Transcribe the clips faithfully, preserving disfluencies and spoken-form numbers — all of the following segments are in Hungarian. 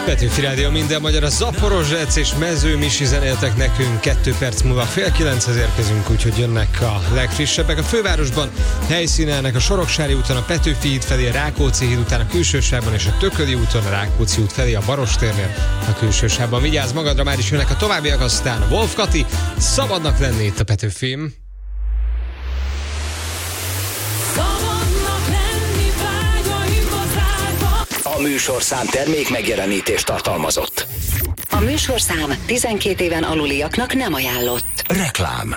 Petőfi Rádió, minden magyar, a Zaporozsec és Mezőmisi zenéltek nekünk, kettő perc múlva fél kilenchez érkezünk, úgyhogy jönnek a legfrissebbek. A fővárosban helyszínelnek a Soroksári úton, a Petőfi híd felé, a Rákóczi híd után a Külsősávban és a Tököli úton, a Rákóczi út felé, a Barostérnél a Külsősávban. Vigyázz magadra, már is jönnek a továbbiak, aztán Wolf Kati, Szabadnak lenni itt a Petőfim. A műsorszám termék megjelenítést tartalmazott. A műsorszám tizenkét éven aluliaknak nem ajánlott. Reklám.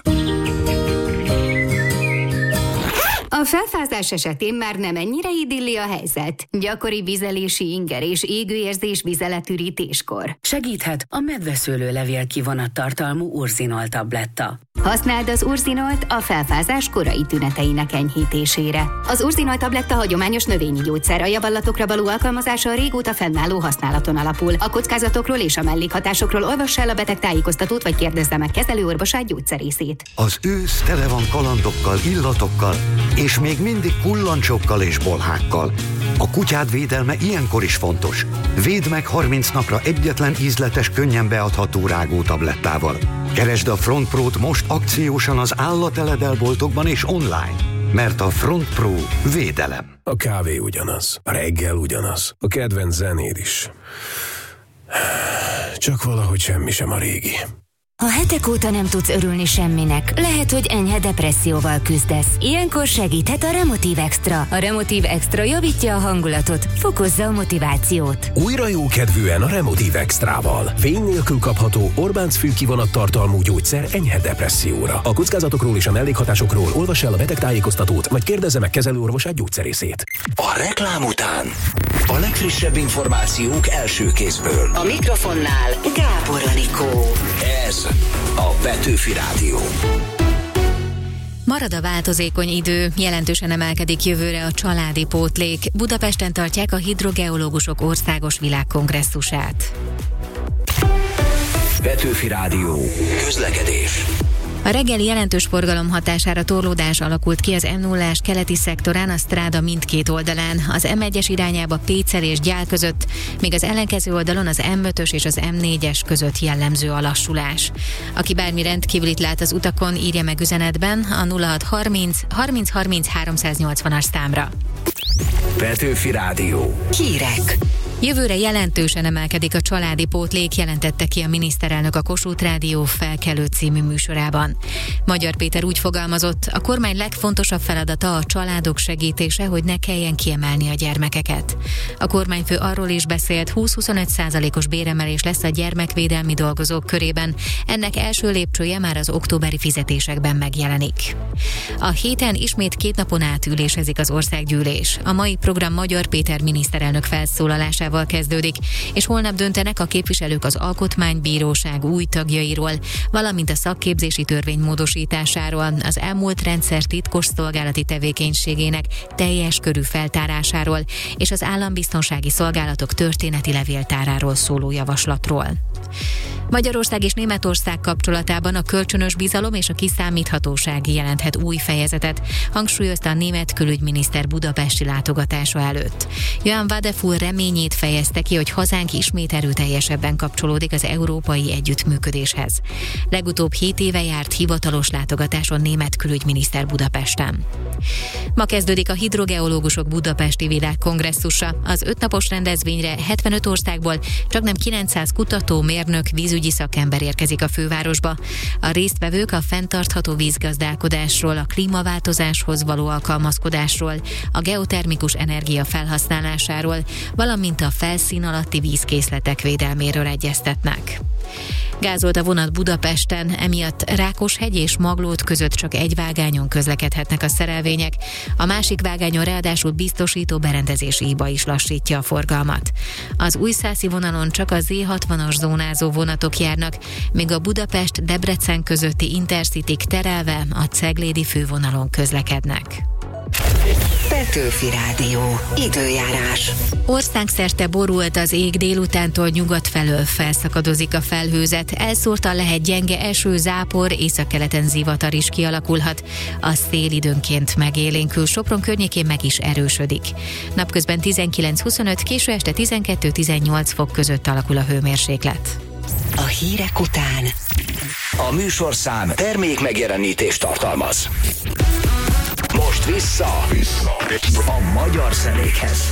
A felfázás esetén már nem ennyire idilli a helyzet. Gyakori vizelési inger és égőérzés vizeletürítéskor. Segíthet a medveszőlőlevél kivonat tartalmú Urzinol tabletta. Használd az Urzinolt a felfázás korai tüneteinek enyhítésére. Az Urzinolt tabletta hagyományos növényi gyógyszer, a javallatokra való alkalmazása a régóta fennálló használaton alapul. A kockázatokról és a mellékhatásokról olvassa el a beteg tájékoztatót, vagy kérdezze meg kezelőorvosát, gyógyszerészét. Az ősz tele van kalandokkal, illatokkal, és még mindig kullancsokkal és bolhákkal. A kutyád védelme ilyenkor is fontos. Védd meg harminc napra egyetlen ízletes, könnyen beadható rágó tablettával. Keresd a Front Pro-t most akciósan az állateledelboltokban és online, mert a Front Pro védelem. A kávé ugyanaz, a reggel ugyanaz, a kedvenc zenéd is. Csak valahogy semmi sem a régi. Ha hetek óta nem tudsz örülni semminek, lehet, hogy enyhe depresszióval küzdesz. Ilyenkor segíthet a Remotív Extra. A Remotív Extra javítja a hangulatot, fokozza a motivációt. Újra jókedvűen a Remotív Extrával. Fény nélkül kapható Orbánc fülkivonat tartalmú gyógyszer enyhe depresszióra. A kockázatokról és a mellékhatásokról olvass el a betegtájékoztatót, vagy kérdezze meg kezelőorvosát, gyógyszerészét. A reklám után a legfrissebb információk első kézből. A mikrofonnál Gábor Anikó. Ez a Petőfi Rádió. Marad a változékony idő, jelentősen emelkedik jövőre a családi pótlék. Budapesten tartják a hidrogeológusok országos világkongresszusát. Petőfi Rádió. Közlekedés. A reggeli jelentős forgalom hatására torlódás alakult ki az M nullás keleti szektorán, a stráda mindkét oldalán, az M egyes irányába Pécel és Gyál között, míg az ellenkező oldalon az M ötös és az M négyes között jellemző a lassulás. Aki bármi rendkívülit lát az utakon, írja meg üzenetben a nulla hat harminc harminc harminc háromszáznyolcvanas számra. Petőfi Rádió. Hírek. Jövőre jelentősen emelkedik a családi pótlék, jelentette ki a miniszterelnök a Kossuth Rádió Felkelő című műsorában. Magyar Péter úgy fogalmazott, a kormány legfontosabb feladata a családok segítése, hogy ne kelljen kiemelni a gyermekeket. A kormányfő arról is beszélt, húsz-huszonöt százalékos béremelés lesz a gyermekvédelmi dolgozók körében. Ennek első lépcsője már az októberi fizetésekben megjelenik. A héten ismét két napon át ülésezik az országgyűlés. A mai program Magyar Péter miniszterelnök felszólalásával kezdődik, és holnap döntenek a képviselők az Alkotmánybíróság új tagjairól, valamint a szakképzési törvény módosításáról, az elmúlt rendszer titkos szolgálati tevékenységének teljes körű feltárásáról és az állambiztonsági szolgálatok történeti levéltáráról szóló javaslatról. Magyarország és Németország kapcsolatában a kölcsönös bizalom és a kiszámíthatóság jelenthet új fejezetet, hangsúlyozta a német külügyminiszter budapesti látogatása előtt. Johann Wadefull reményét fejezte ki, hogy hazánk ismét erőteljesebben kapcsolódik az európai együttműködéshez. Legutóbb hét éve járt hivatalos látogatáson német külügyminiszter Budapesten. Ma kezdődik a hidrogeológusok budapesti világkongresszusa. Az ötnapos rendezvényre hetvenöt országból csaknem kilencszáz kutató, mérnök, vízügyi szakember érkezik a fővárosba. A résztvevők a fenntartható vízgazdálkodásról, a klímaváltozáshoz való alkalmazkodásról, a geotermikus energia felhasználásáról, valamint a felszín alatti vízkészletek védelméről egyeztetnek. Gázolt a vonat Budapesten, emiatt Rákoshegy és Maglód között csak egy vágányon közlekedhetnek a szerelvények, a másik vágányon ráadásul biztosító berendezési hiba is lassítja a forgalmat. Az újszászi vonalon csak a zé hatvanas zónázó vonatok járnak, míg a Budapest-Debrecen közötti Intercityk terelve a ceglédi fővonalon közlekednek. Petőfi Rádió. Időjárás. Országszerte borult az ég, délutántól nyugat felől felszakadozik a felhőzet. Elszórtan lehet gyenge eső, zápor, északkeleten zivatar is kialakulhat. A szél időnként megélénkül, Sopron környékén meg is erősödik. Napközben tizenkilenc-huszonöt, késő este tizenkettő-tizennyolc fok között alakul a hőmérséklet. A hírek után A műsorszám termék megjelenítést tartalmaz. Most vissza, vissza. a magyar zenékhez.